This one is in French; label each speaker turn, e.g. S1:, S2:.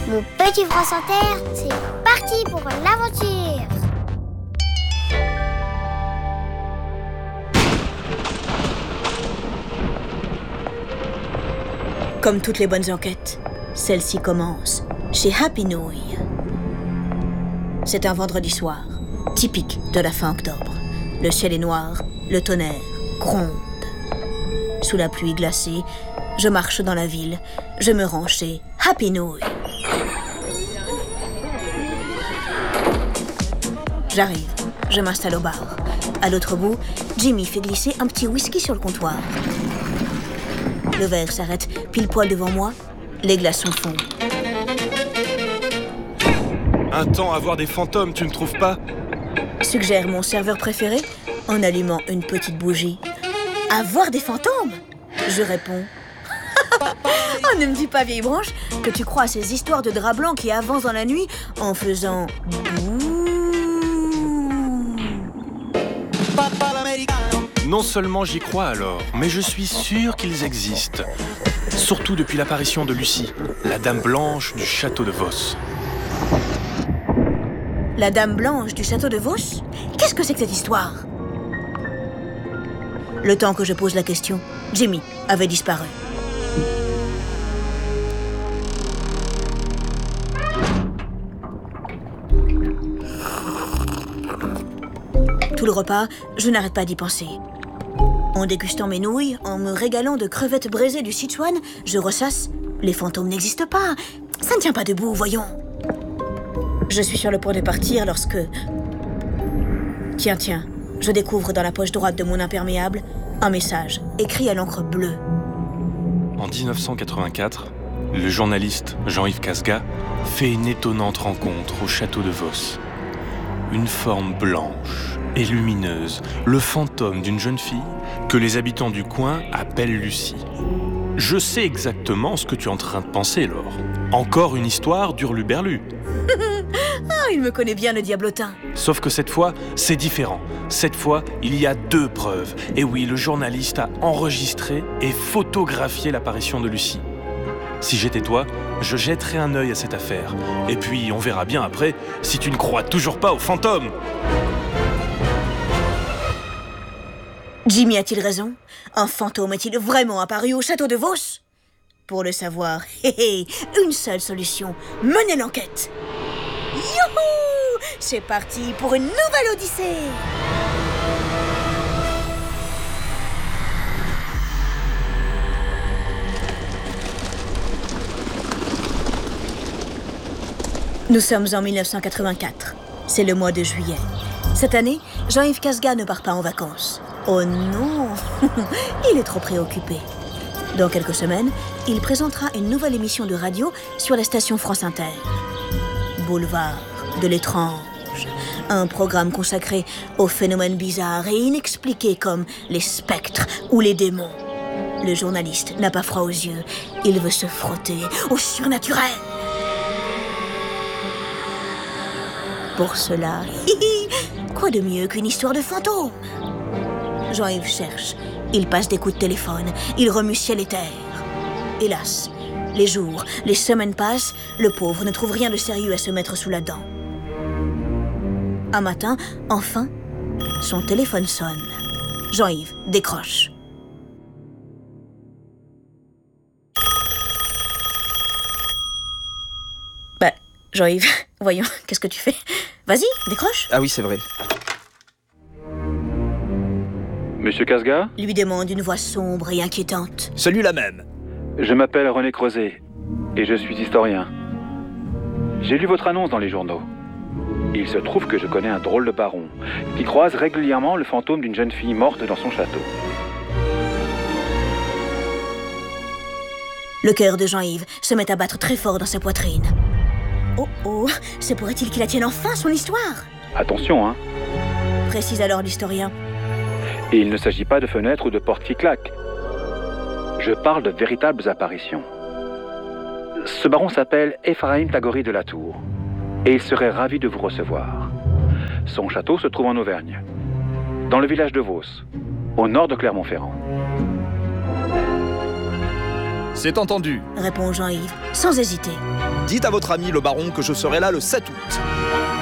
S1: Mon petit France Inter, c'est parti pour l'aventure.
S2: Comme toutes les bonnes enquêtes, celle-ci commence chez Happy Nouilles. C'est un vendredi soir, typique de la fin octobre. Le ciel est noir, le tonnerre gronde. Sous la pluie glacée, je marche dans la ville. Je me rends chez Happy Nouilles. J'arrive, je m'installe au bar. À l'autre bout, Jimmy fait glisser un petit whisky sur le comptoir. Le verre s'arrête pile poil devant moi. Les glaçons fondent.
S3: Un temps à voir des fantômes, tu ne trouves pas?
S2: Suggère mon serveur préféré en allumant une petite bougie. À voir des fantômes? Je réponds. Oh, ne me dis pas, vieille branche, que tu crois à ces histoires de draps blancs qui avancent dans la nuit en faisant bouh.
S3: Non seulement j'y crois alors, mais je suis sûr qu'ils existent. Surtout depuis l'apparition de Lucie, la dame blanche du château de Vos.
S2: La dame blanche du château de Vos? Qu'est-ce que c'est que cette histoire? Le temps que je pose la question, Jimmy avait disparu. Tout le repas, je n'arrête pas d'y penser. En dégustant mes nouilles, en me régalant de crevettes braisées du Sichuan, je ressasse. Les fantômes n'existent pas. Ça ne tient pas debout, voyons. Je suis sur le point de partir lorsque... Tiens, je découvre dans la poche droite de mon imperméable un message écrit à l'encre bleue.
S3: En 1984, le journaliste Jean-Yves Casga fait une étonnante rencontre au château de Vos. Une forme blanche et lumineuse, le fantôme d'une jeune fille que les habitants du coin appellent Lucie. Je sais exactement ce que tu es en train de penser, Laure. Encore une histoire d'Hurluberlu.
S2: Ah, il me connaît bien, le diablotin.
S3: Sauf que cette fois, c'est différent. Cette fois, il y a 2 preuves. Et oui, le journaliste a enregistré et photographié l'apparition de Lucie. Si j'étais toi, je jetterais un œil à cette affaire. Et puis, on verra bien après si tu ne crois toujours pas aux fantômes.
S2: Jimmy a-t-il raison? Un fantôme est-il vraiment apparu au château de Vos? Pour le savoir, une seule solution, mener l'enquête. Youhou! C'est parti pour une nouvelle odyssée! Nous sommes en 1984. C'est le mois de juillet. Cette année, Jean-Yves Casga ne part pas en vacances. Oh non! Il est trop préoccupé. Dans quelques semaines, il présentera une nouvelle émission de radio sur la station France Inter. Boulevard de l'étrange. Un programme consacré aux phénomènes bizarres et inexpliqués comme les spectres ou les démons. Le journaliste n'a pas froid aux yeux. Il veut se frotter au surnaturel. Pour cela, quoi de mieux qu'une histoire de fantôme? Jean-Yves cherche, il passe des coups de téléphone, il remue ciel et terre. Hélas, les jours, les semaines passent, le pauvre ne trouve rien de sérieux à se mettre sous la dent. Un matin, enfin, son téléphone sonne. Jean-Yves décroche. Jean-Yves, voyons, qu'est-ce que tu fais? Vas-y, décroche.
S4: Ah oui, c'est vrai.
S5: Monsieur Casga?
S2: Lui demande une voix sombre et inquiétante.
S4: Celui-là même.
S5: Je m'appelle René Creuset et je suis historien. J'ai lu votre annonce dans les journaux. Il se trouve que je connais un drôle de baron qui croise régulièrement le fantôme d'une jeune fille morte dans son château.
S2: Le cœur de Jean-Yves se met à battre très fort dans sa poitrine. Oh, se pourrait-il qu'il la tienne enfin, son histoire?
S5: Attention, hein.
S2: Précise alors l'historien.
S5: Et il ne s'agit pas de fenêtres ou de portes qui claquent. Je parle de véritables apparitions. Ce baron s'appelle Ephraim Tagori de la Tour. Et il serait ravi de vous recevoir. Son château se trouve en Auvergne, dans le village de Vos, au nord de Clermont-Ferrand.
S4: C'est entendu.
S2: répond Jean-Yves, sans hésiter.
S4: Dites à votre ami le baron que je serai là le 7 août.